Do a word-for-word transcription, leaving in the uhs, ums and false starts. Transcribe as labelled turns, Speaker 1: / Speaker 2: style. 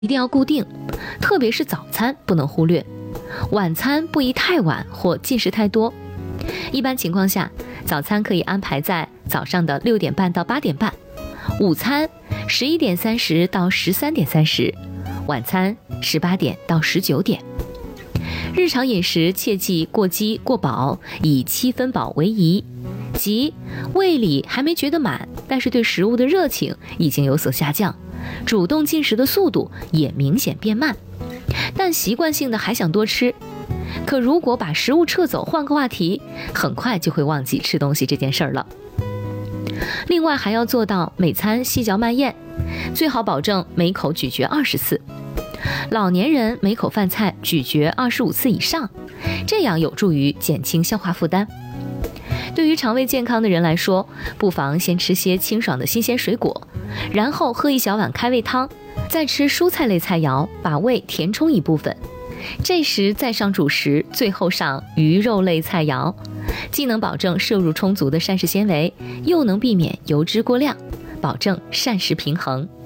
Speaker 1: 一定要固定，特别是早餐不能忽略，晚餐不宜太晚或进食太多。一般情况下，早餐可以安排在早上的六点半到八点半，午餐十一点三十到十三点三十，晚餐十八点到十九点。日常饮食切忌过饥过饱，以七分饱为宜，即胃里还没觉得满，但是对食物的热情已经有所下降，主动进食的速度也明显变慢，但习惯性的还想多吃。可如果把食物撤走，换个话题，很快就会忘记吃东西这件事儿了。另外还要做到每餐细嚼慢咽，最好保证每口咀嚼二十次。老年人每口饭菜咀嚼二十五次以上，这样有助于减轻消化负担。对于肠胃健康的人来说，不妨先吃些清爽的新鲜水果，然后喝一小碗开胃汤，再吃蔬菜类菜肴，把胃填充一部分。这时再上主食，最后上鱼肉类菜肴，既能保证摄入充足的膳食纤维，又能避免油脂过量，保证膳食平衡。